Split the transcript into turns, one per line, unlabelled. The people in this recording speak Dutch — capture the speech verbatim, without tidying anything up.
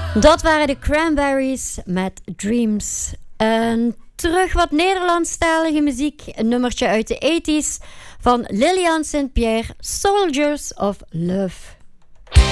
Dat waren de Cranberries met Dreams. En terug wat Nederlandstalige muziek. Een nummertje uit de tachtiger van Lilian Saint-Pierre, Soldiers of Love.